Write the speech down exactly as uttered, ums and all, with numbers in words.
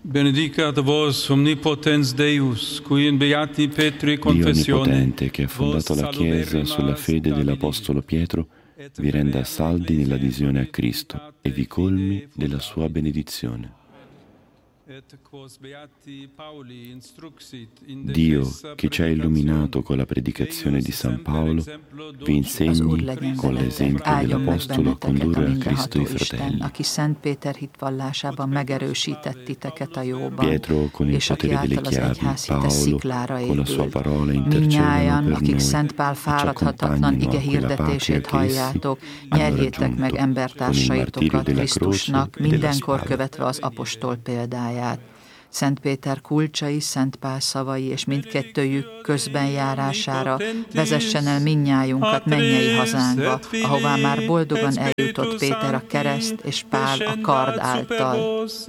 Benedicat vos omnipotens Deus, qui in beati Petri confessione, Dio Onnipotente, che ha fondato la Chiesa sulla fede dell'Apostolo Pietro, vi renda saldi nell'adesione a Cristo e vi colmi della sua benedizione. Dio, che ci ha illuminato con la predicazione di San Paolo, vi insegni con l'esempio dell'Apostolo a condurre a Cristo i fratelli. Aki Szent Péter hitvallásában megerősített titeket a jóban, Pietro con il és aki potere delle által az chiavi, egyházhite Paolo sziklára con la sua épült. parola intercedono Minnyájan, per akik noi Szent Pál e ci fáradhatatlan accompagnano ige a quella patria hirdetését che essi halljátok, hanno nyerjétek meg raggiunto con il martirio embertársaitokat della Krisztusnak, croce e della mindenkor spada. követve az apostol példáját. Szent Péter kulcsai, Szent Pál szavai és mindkettőjük közben járására vezessen el minnyájunkat mennyei hazánkba, ahová már boldogan eljutott Péter a kereszt és Pál a kard által.